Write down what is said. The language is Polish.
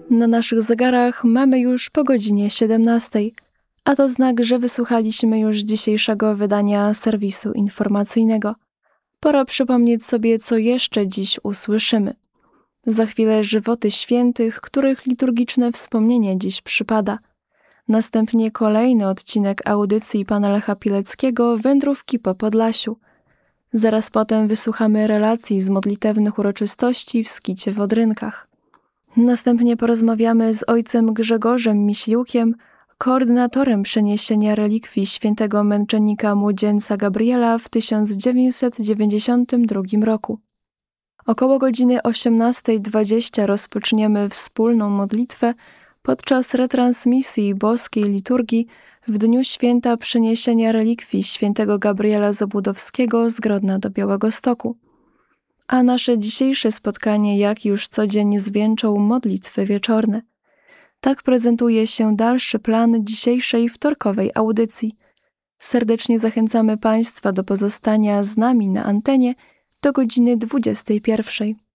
Na naszych zegarach mamy już po godzinie 17, a to znak, że wysłuchaliśmy już dzisiejszego wydania serwisu informacyjnego. Pora przypomnieć sobie, co jeszcze dziś usłyszymy. Za chwilę żywoty świętych, których liturgiczne wspomnienie dziś przypada. Następnie kolejny odcinek audycji pana Lecha Pileckiego Wędrówki po Podlasiu. Zaraz potem wysłuchamy relacji z modlitewnych uroczystości w Skicie w Odrynkach. Następnie porozmawiamy z ojcem Grzegorzem Miśliukiem, koordynatorem przeniesienia relikwii świętego męczennika młodzieńca Gabriela w 1992 roku. Około godziny 18:20 rozpoczniemy wspólną modlitwę podczas retransmisji boskiej liturgii w dniu święta przeniesienia relikwii świętego Gabriela Zabłudowskiego z Grodna do Białegostoku. A nasze dzisiejsze spotkanie jak już co dzień zwieńczą modlitwy wieczorne. Tak prezentuje się dalszy plan dzisiejszej wtorkowej audycji. Serdecznie zachęcamy Państwa do pozostania z nami na antenie do godziny 21.